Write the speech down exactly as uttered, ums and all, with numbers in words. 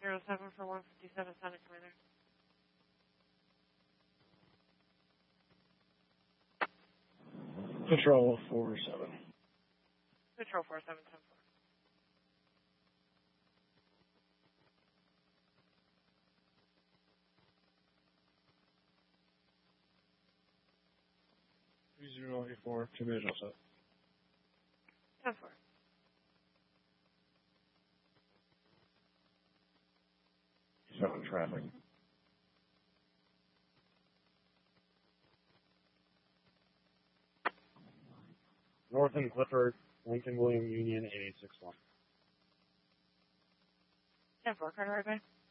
zero seven for one fifty-seven Sonic Commander. Patrol four seven. Patrol four seven ten four. three zero eight four, two minutes also. ten four. Seven traffic. Northern Clifford, Lincoln William Union eight eight six one. ten four, Carter right back.